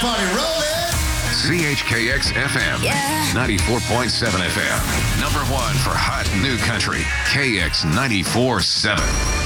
party rolling. CHKX FM, 94.7 FM. Number one for hot new country, KX 94.7.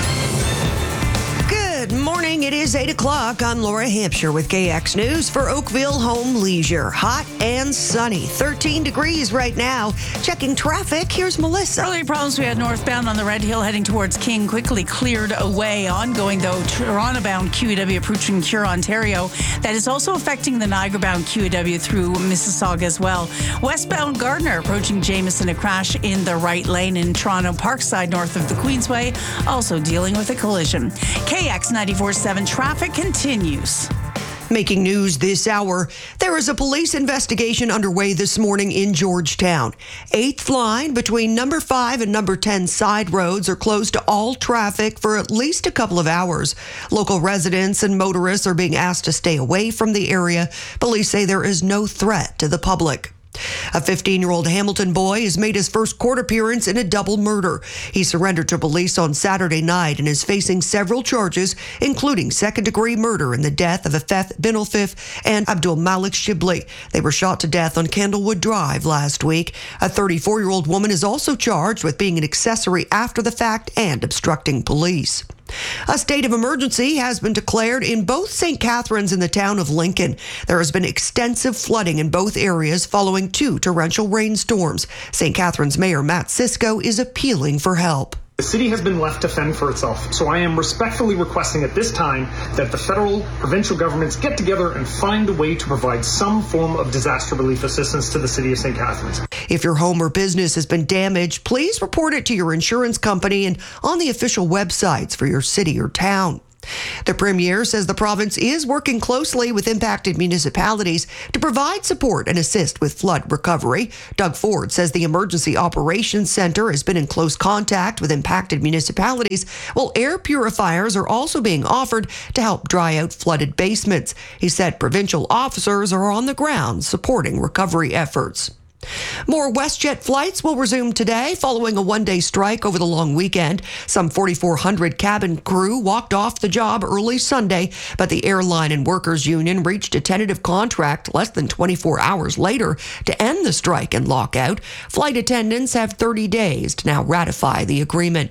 Good morning. It is 8 o'clock. I'm Laura Hampshire with KX News for Oakville Home Leisure. Hot and sunny. 13 degrees right now. Checking traffic. Here's Melissa. Early problems we had northbound on the Red Hill heading towards King quickly cleared away. Ongoing, though, Toronto-bound QEW approaching Cure, Ontario. That is also affecting the Niagara-bound QEW through Mississauga as well. Westbound Gardiner approaching Jameson, a crash in the right lane in Toronto Parkside north of the Queensway. Also dealing with a collision. KX 94.7 traffic continues. Making news this hour, there is a police investigation underway this morning in Georgetown. 8th line between number 5 and number 10 side roads are closed to all traffic for at least a couple of hours. Local residents and motorists are being asked to stay away from the area. Police say there is no threat to the public. A 15-year-old Hamilton boy has made his first court appearance in a double murder. He surrendered to police on Saturday night and is facing several charges, including second-degree murder in the death of Afef Binelfif and Abdul Malik Shibli. They were shot to death on Candlewood Drive last week. A 34-year-old woman is also charged with being an accessory after the fact and obstructing police. A state of emergency has been declared in both St. Catharines and the town of Lincoln. There has been extensive flooding in both areas following 2 torrential rainstorms. St. Catharines Mayor Matt Cisco is appealing for help. The city has been left to fend for itself, so I am respectfully requesting at this time that the federal, provincial governments get together and find a way to provide some form of disaster relief assistance to the city of St. Catharines. If your home or business has been damaged, please report it to your insurance company and on the official websites for your city or town. The Premier says the province is working closely with impacted municipalities to provide support and assist with flood recovery. Doug Ford says the Emergency Operations Center has been in close contact with impacted municipalities, while air purifiers are also being offered to help dry out flooded basements. He said provincial officers are on the ground supporting recovery efforts. More WestJet flights will resume today following a one-day strike over the long weekend. Some 4,400 cabin crew walked off the job early Sunday, but the airline and workers union reached a tentative contract less than 24 hours later to end the strike and lockout. Flight attendants have 30 days to now ratify the agreement.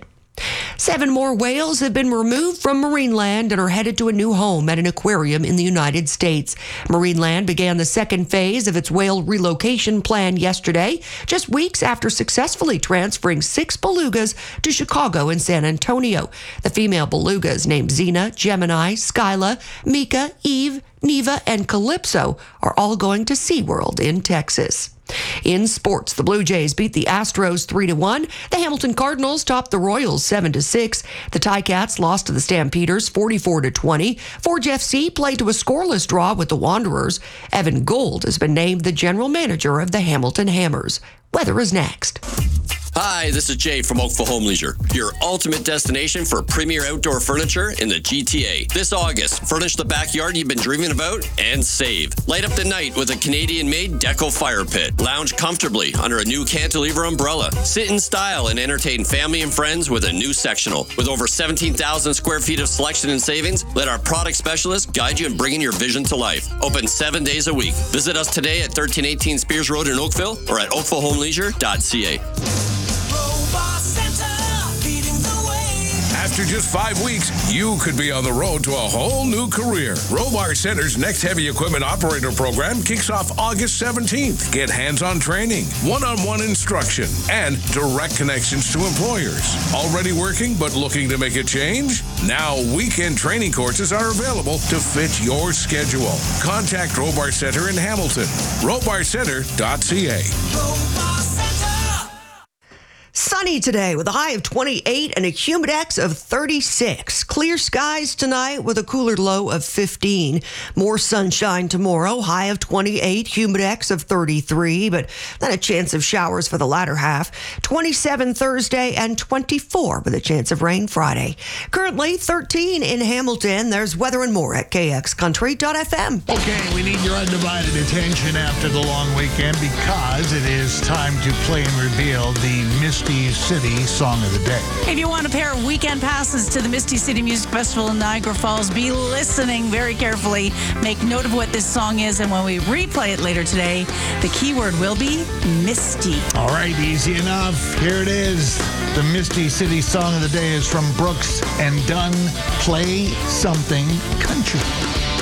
7 more whales have been removed from Marineland and are headed to a new home at an aquarium in the United States. Marineland began the second phase of its whale relocation plan yesterday, just weeks after successfully transferring 6 belugas to Chicago and San Antonio. The female belugas named Xena, Gemini, Skyla, Mika, Eve, Neva, and Calypso are all going to SeaWorld in Texas. In sports, the Blue Jays beat the Astros 3-1. The Hamilton Cardinals topped the Royals 7-6. The Ticats lost to the Stampeders 44-20. Forge FC played to a scoreless draw with the Wanderers. Evan Gold has been named the general manager of the Hamilton Hammers. Weather is next. Hi, this is Jay from Oakville Home Leisure, your ultimate destination for premier outdoor furniture in the GTA. This August, furnish the backyard you've been dreaming about and save. Light up the night with a Canadian-made Deco fire pit. Lounge comfortably under a new cantilever umbrella. Sit in style and entertain family and friends with a new sectional. With over 17,000 square feet of selection and savings, let our product specialists guide you in bringing your vision to life. Open 7 days a week. Visit us today at 1318 Spears Road in Oakville or at oakvilleHomeleisure.ca. After just 5 weeks, you could be on the road to a whole new career. Robar Center's next heavy equipment operator program kicks off August 17th. Get hands-on training, one-on-one instruction, and direct connections to employers. Already working but looking to make a change? Now weekend training courses are available to fit your schedule. Contact Robar Center in Hamilton. robarcenter.ca. Sunny today with a high of 28 and a humidex of 36. Clear skies tonight with a cooler low of 15. More sunshine tomorrow, high of 28, humidex of 33, but then a chance of showers for the latter half. 27 Thursday and 24 with a chance of rain Friday. Currently 13 in Hamilton. There's weather and more at kxcountry.fm. Okay, we need your undivided attention after the long weekend because it is time to play and reveal the Misty City Song of the Day. If you want a pair of weekend passes to the Misty City Music Festival in Niagara Falls, be listening very carefully. Make note of what this song is, and when we replay it later today, the keyword will be Misty. All right, easy enough. Here it is. The Misty City Song of the Day is from Brooks and Dunn. Play Something Country.